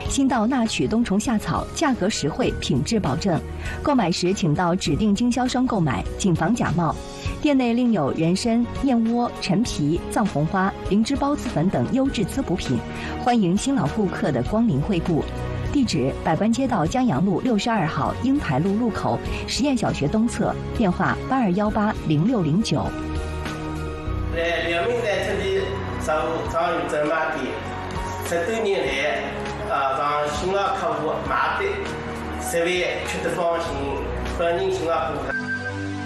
新稻纳曲冬虫夏草，价格实惠，品质保证。购买时请到指定经销商购买，谨防假冒。店内另有人参、燕窝、陈皮、藏红花、灵芝孢子粉等优质滋补品，欢迎新老顾客的光临惠顾。地址：百官街道江阳路62号英台路路口实验小学东侧，电话82180609。 在辽宁在这里上有专卖店，10多年来，让新老客户买的，设备吃得放心，欢迎新老顾客。